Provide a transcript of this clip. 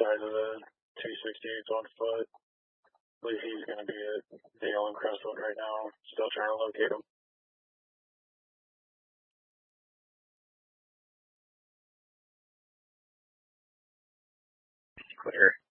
outside of the 268 1 foot. I believe he's going to be at Dale and Crestwood right now. Still trying to locate him. Clear.